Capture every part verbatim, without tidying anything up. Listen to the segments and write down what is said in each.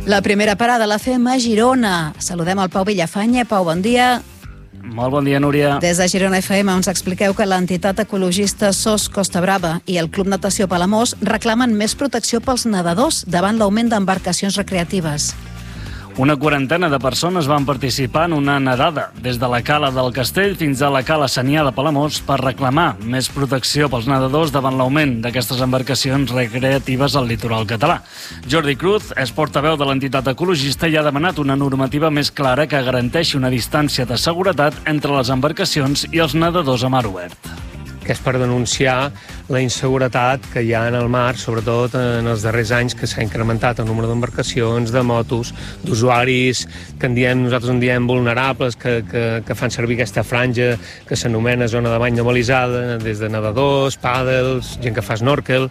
La primera parada la fem a Girona. Saludem el Pau Villafanya. Pau, bon dia. Molt bon dia, Núria. Des de Girona F M ens expliqueu que l'entitat ecologista S O S Costa Brava i el Club Natació Palamós reclamen més protecció pels nedadors davant l'augment d'embarcacions recreatives. Una quarantena de persones van participar en una nedada des de la Cala del Castell fins a la Cala Sanià de Palamós per reclamar més protecció pels nedadors davant l'augment d'aquestes embarcacions recreatives al litoral català. Jordi Cruz és portaveu de l'entitat ecologista i ha demanat una normativa més clara que garanteixi una distància de seguretat entre les embarcacions i els nedadors a mar obert. Que és per denunciar la inseguretat que hi ha en el mar, sobretot en els darrers anys, que s'ha incrementat el número d'embarcacions, de motos, d'usuaris que en diem, nosaltres en diem vulnerables, que, que, que fan servir aquesta franja que s'anomena zona de bany normalitzada, des de nedadors, pàdels, gent que fa snorkel,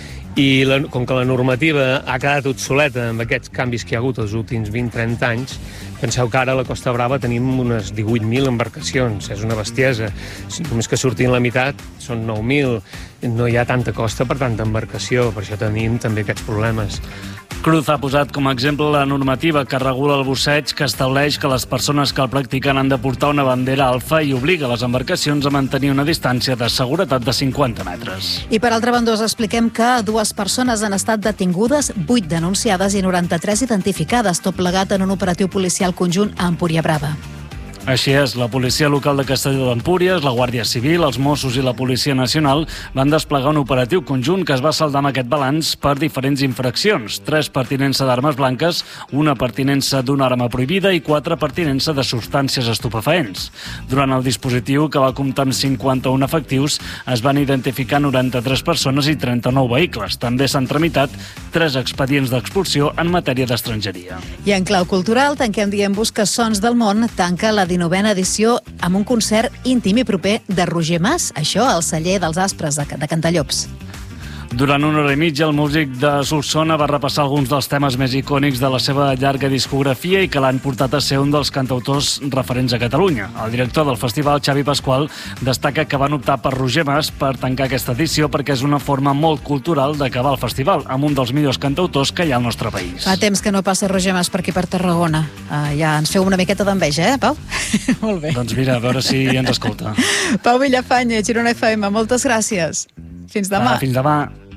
i la, com que la normativa ha quedat obsoleta amb aquests canvis que hi ha hagut els últims vint a trenta anys, penseu que ara a la Costa Brava tenim unes divuit mil embarcacions, és una bestiesa. Si només que surtin la meitat són nou mil, no hi ha tanta costa per tanta embarcació, per això tenim també aquests problemes. Cruz ha posat com a exemple la normativa que regula el busseig, que estableix que les persones que el practiquen han de portar una bandera alfa i obliga les embarcacions a mantenir una distància de seguretat de cinquanta metres. I per altra banda us expliquem que dues persones han estat detingudes, vuit denunciades i noranta-tres identificades, tot plegat en un operatiu policial conjunt a Empúria Brava. Així és, la policia local de Castelló d'Empúries, la Guàrdia Civil, els Mossos i la Policia Nacional van desplegar un operatiu conjunt que es va saldar amb aquest balanç per diferents infraccions. Tres per tinença d'armes blanques, una per tinença d'una arma prohibida i quatre per tinença de substàncies estupefaents. Durant el dispositiu, que va comptar amb cinquanta-un efectius, es van identificar noranta-tres persones i trenta-nou vehicles. També s'han tramitat tres expedients d'expulsió en matèria d'estrangeria. I en clau cultural, tanquem dient Busca Sons del Món, tanca la dinovena edició amb un concert íntim i proper de Roger Mas, això al celler dels Aspres de, de Cantallops. Durant una hora i mitja, el músic de Solsona va repassar alguns dels temes més icònics de la seva llarga discografia i que l'han portat a ser un dels cantautors referents a Catalunya. El director del festival, Xavi Pasqual, destaca que van optar per Roger Mas per tancar aquesta edició perquè és una forma molt cultural d'acabar el festival, amb un dels millors cantautors que hi ha al nostre país. Fa temps que no passa Roger Mas per aquí per Tarragona. Uh, ja ens feu una miqueta d'enveja, eh, Pau? Molt bé. Doncs mira, a veure si ens escolta. Pau Villafanya, Girona F M, moltes gràcies. Fins demà. Ah, fins demà.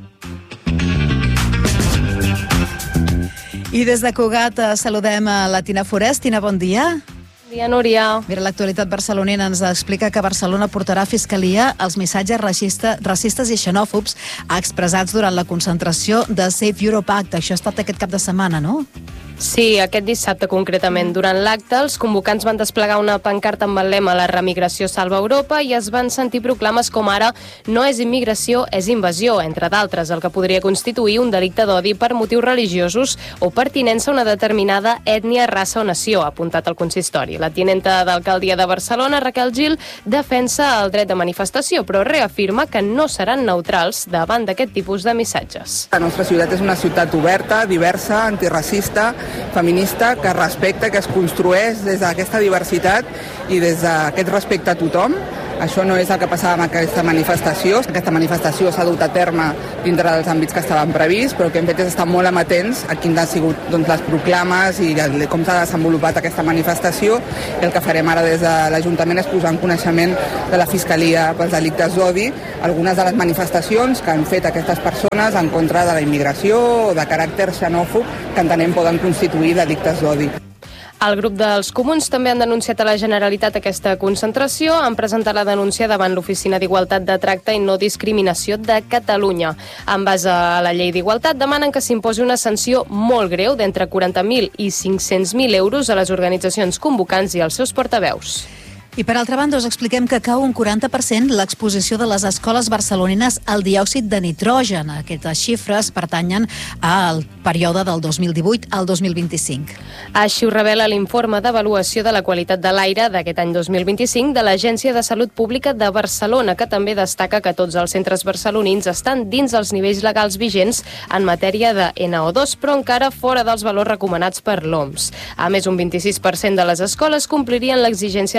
I des de Cugat saludem a la Tina Forest. Tina, bon dia. Bon dia, Núria. Mira, l'actualitat barcelonina ens explica que Barcelona portarà a Fiscalia els missatges racista, racistes i xenòfobs expressats durant la concentració de Save Europe Act. Això ha estat aquest cap de setmana, no? Sí, aquest dissabte concretament. Durant l'acte, els convocants van desplegar una pancarta amb el lema «La remigració salva Europa» i es van sentir proclames com ara «No és immigració, és invasió», entre d'altres, el que podria constituir un delicte d'odi per motius religiosos o pertinença a una determinada ètnia, raça o nació, ha apuntat el consistori. La tinenta d'alcaldia de Barcelona, Raquel Gil, defensa el dret de manifestació, però reafirma que no seran neutrals davant d'aquest tipus de missatges. La nostra ciutat és una ciutat oberta, diversa, antiracista, feminista, que respecta, que es construeix des d'aquesta diversitat i des d'aquest respecte a tothom. Això no és el que passava amb aquesta manifestació. Aquesta manifestació s'ha dut a terme dintre dels àmbits que estaven prevists, però el que hem fet és estar molt amatents a quines han sigut doncs, les proclames i com s'ha desenvolupat aquesta manifestació. I el que farem ara des de l'Ajuntament és posar en coneixement de la Fiscalia pels delictes d'odi algunes de les manifestacions que han fet aquestes persones en contra de la immigració o de caràcter xenòfob que entenem poden constituir delictes d'odi. El grup dels Comuns també han denunciat a la Generalitat aquesta concentració. Han presentat la denúncia davant l'Oficina d'Igualtat de Tracte i No Discriminació de Catalunya. En base a la llei d'Igualtat, demanen que s'imposi una sanció molt greu d'entre quaranta mil i cinc-cents mil euros a les organitzacions convocants i als seus portaveus. I per altra banda us expliquem que cau un quaranta per cent l'exposició de les escoles barcelonines al diòxid de nitrogen. Aquestes xifres pertanyen al període del dos mil divuit al dos mil vint-i-cinc. Així ho revela l'informe d'avaluació de la qualitat de l'aire d'aquest any dos mil vint-i-cinc de l'Agència de Salut Pública de Barcelona, que també destaca que tots els centres barcelonins estan dins els nivells legals vigents en matèria de ena o dos, però encara fora dels valors recomanats per l'O M S. A més, un vint-i-sis per cent de les escoles complirien l'exigència legal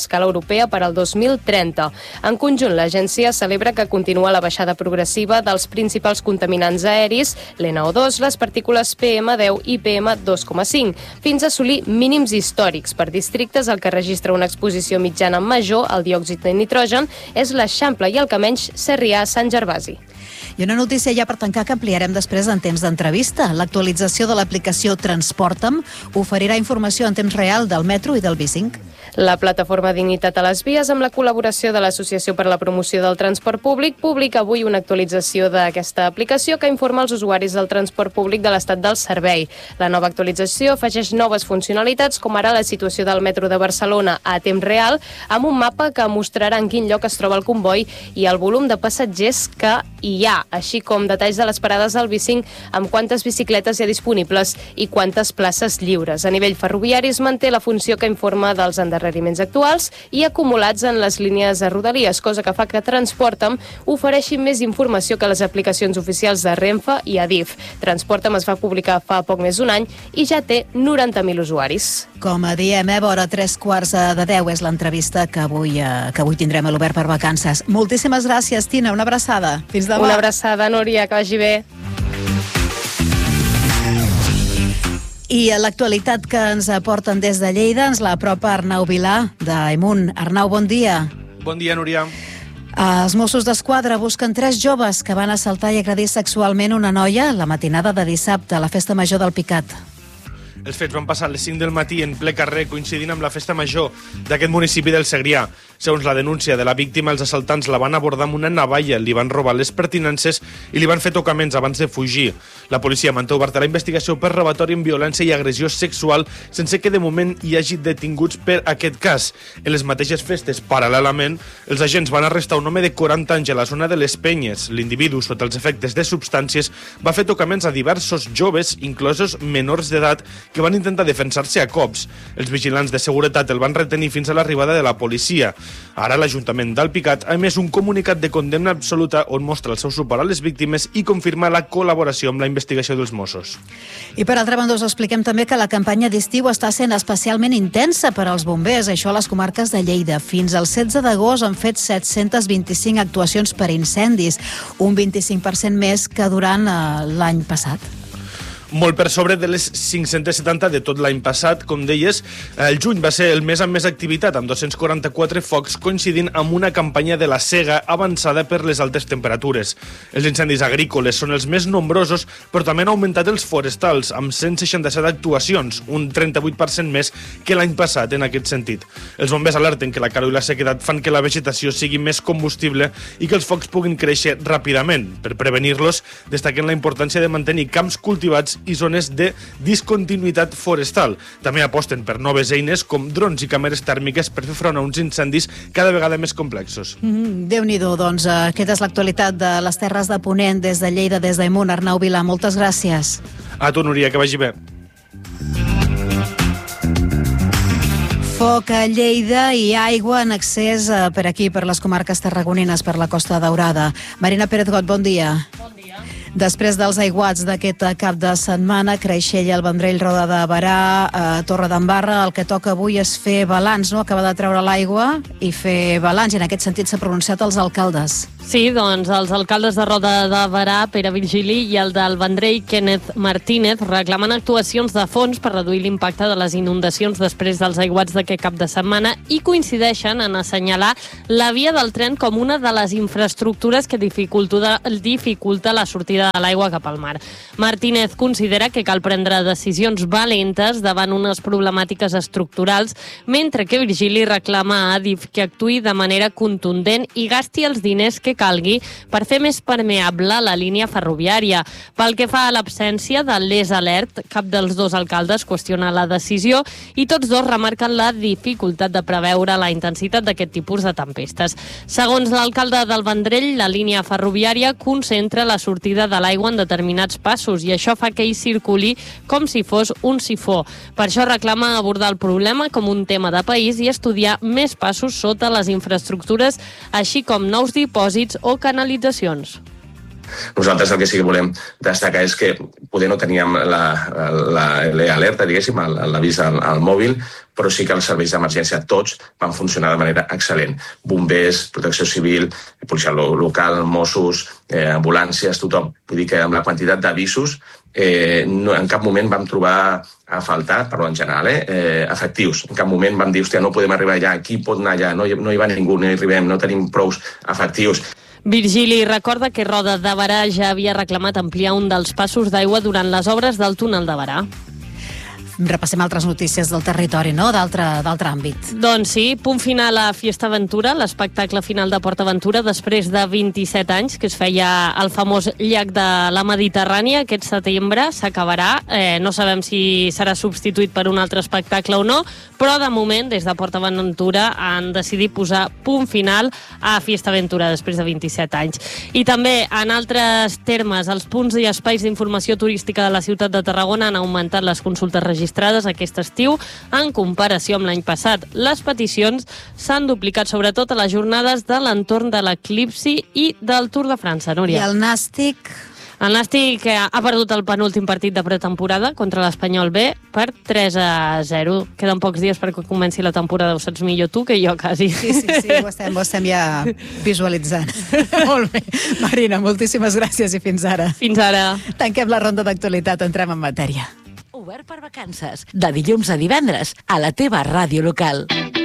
escala europea per al dos mil trenta. En conjunt, l'agència celebra que continua la baixada progressiva dels principals contaminants aeris, l'N O dos, les partícules P M deu i P M dos coma cinc, fins a assolir mínims històrics per districtes. El que registra una exposició mitjana major al diòxid de nitrogen és l'Eixample i el que menys Sarrià-Sant Gervasi. I una notícia ja per tancar que ampliarem després en temps d'entrevista. L'actualització de l'aplicació Transporta'm oferirà informació en temps real del metro i del B cinc. La plataforma Dignitat a les Vies, amb la col·laboració de l'Associació per la Promoció del Transport Públic, publica avui una actualització d'aquesta aplicació que informa els usuaris del transport públic de l'estat del servei. La nova actualització afegeix noves funcionalitats, com ara la situació del metro de Barcelona a temps real, amb un mapa que mostrarà en quin lloc es troba el comboi i el volum de passatgers que hi ha, així com detalls de les parades del B cinc amb quantes bicicletes hi ha disponibles i quantes places lliures. A nivell ferroviari es manté la funció que informa dels endarreriments actuals i acumulats en les línies de Rodalies, cosa que fa que Transporta'm ofereixi més informació que les aplicacions oficials de Renfe i Adif. Transporta'm es va publicar fa poc més d'un any i ja té noranta mil usuaris. Com a diem, eh, vora tres quarts de deu és l'entrevista que avui, eh, que avui tindrem a l'Obert per Vacances. Moltíssimes gràcies, Tina, una abraçada. Fins demà. Una abraçada, Núria, que vagi bé. I a l'actualitat que ens aporten des de Lleida ens l'apropa Arnau Vilà, d'Aimunt. Arnau, bon dia. Bon dia, Núria. Els Mossos d'Esquadra busquen tres joves que van assaltar i agredir sexualment una noia la matinada de dissabte a la Festa Major del Picat. Els fets van passar a les cinc del matí en ple carrer, coincidint amb la festa major d'aquest municipi del Segrià. Segons la denúncia de la víctima, els assaltants la van abordar amb una navalla, li van robar les pertinences i li van fer tocaments abans de fugir. La policia manté oberta la investigació per robatori amb violència i agressió sexual, sense que de moment hi hagi detinguts per aquest cas. En les mateixes festes, paral·lelament, els agents van arrestar un home de quaranta anys a la zona de les Penyes. L'individu, sota els efectes de substàncies, va fer tocaments a diversos joves, inclosos menors d'edat, que van intentar defensar-se a cops. Els vigilants de seguretat el van retenir fins a l'arribada de la policia. Ara l'Ajuntament d'Alpicat ha emès un comunicat de condemna absoluta on mostra el seu suport a les víctimes i confirma la col·laboració amb la investigació dels Mossos. I per altra banda us expliquem també que la campanya d'estiu està sent especialment intensa per als bombers, això a les comarques de Lleida. Fins al setze d'agost han fet set-cents vint-i-cinc actuacions per incendis, un vint-i-cinc per cent més que durant eh, l'any passat. Molt per sobre de les cinc-cents setanta de tot l'any passat. Com deies, el juny va ser el mes amb més activitat, amb dos-cents quaranta-quatre focs, coincidint amb una campanya de la sega avançada per les altes temperatures. Els incendis agrícoles són els més nombrosos, però també han augmentat els forestals, amb cent seixanta-set actuacions, un trenta-vuit per cent més que l'any passat en aquest sentit. Els bombers alerten que la calor i la sequedat fan que la vegetació sigui més combustible i que els focs puguin créixer ràpidament. Per prevenir-los, destaquen la importància de mantenir camps cultivats i zones de discontinuïtat forestal. També aposten per noves eines com drons i càmeres tèrmiques per fer front a uns incendis cada vegada més complexos. Mm, Déu-n'hi-do, doncs aquesta és l'actualitat de les Terres de Ponent des de Lleida, des d'Aimunt. Arnau Vilà, moltes gràcies. A tu, Núria, que vagi bé. Foc a Lleida i aigua en excés eh, per aquí, per les comarques tarragonines, per la Costa Daurada. Marina Pérez-Got, bon dia. Bon dia. Després dels aiguats d'aquest cap de setmana, Creixell, el Vendrell, Roda de Barà, eh, Torredembarra, el que toca avui és fer balanç, no? Acaba de treure l'aigua i fer balanç, i en aquest sentit s'ha pronunciat els alcaldes. Sí, doncs els alcaldes de Roda de Barà, Pere Virgili, i el del Vendrell, Kenneth Martínez, reclamen actuacions de fons per reduir l'impacte de les inundacions després dels aiguats d'aquest cap de setmana i coincideixen en assenyalar la via del tren com una de les infraestructures que dificulta, dificulta la sortida de l'aigua cap al mar. Martínez considera que cal prendre decisions valentes davant unes problemàtiques estructurals, mentre que Virgili reclama a Adif que actuï de manera contundent i gasti els diners que calgui per fer més permeable la línia ferroviària. Pel que fa a l'absència de l'Es Alert, cap dels dos alcaldes qüestiona la decisió i tots dos remarquen la dificultat de preveure la intensitat d'aquest tipus de tempestes. Segons l'alcalde del Vendrell, la línia ferroviària concentra la sortida de l'aigua en determinats passos i això fa que hi circuli com si fos un sifó. Per això reclama abordar el problema com un tema de país i estudiar més passos sota les infraestructures, així com nous dipòsits o canalitzacions. Nosaltres el que sí que volem destacar és que poder no teníem l'alerta, diguéssim, l'avís al, al mòbil, però sí que els serveis d'emergència tots van funcionar de manera excel·lent. Bombers, protecció civil, policia local, Mossos, eh, ambulàncies, tothom. Vull dir que amb la quantitat d'avisos eh, no, en cap moment vam trobar a faltar, parlo en general, eh, eh, efectius. En cap moment vam dir, hòstia, no podem arribar allà, qui pot anar allà? No hi, no hi va ningú, no hi arribem, no tenim prous efectius. Virgili recorda que Roda de Berà ja havia reclamat ampliar un dels passos d'aigua durant les obres del túnel de Berà. Repassem altres notícies del territori, no? D'altre àmbit. Doncs sí, punt final a Fiesta Aventura, l'espectacle final de Port Aventura, després de vint-i-set anys, que es feia al famós llac de la Mediterrània. Aquest setembre s'acabarà. Eh, no sabem si serà substituït per un altre espectacle o no, però de moment, des de Port Aventura, han decidit posar punt final a Fiesta Aventura després de vint-i-set anys. I també, en altres termes, els punts i espais d'informació turística de la ciutat de Tarragona han augmentat les consultes registrades aquest estiu en comparació amb l'any passat. Les peticions s'han duplicat sobretot a les jornades de l'entorn de l'eclipsi i del Tour de França, Núria. I el Nàstic? El Nàstic ha perdut el penúltim partit de pretemporada contra l'Espanyol B per tres a zero. Queden pocs dies perquè comenci la temporada, ho saps millor tu que jo, quasi. Sí, sí, sí, ho estem, ho estem ja visualitzant. Molt bé. Marina, moltíssimes gràcies i fins ara. Fins ara. Tanquem la ronda d'actualitat, entrem en matèria. Obert per vacances, de dilluns a divendres, a la teva ràdio local.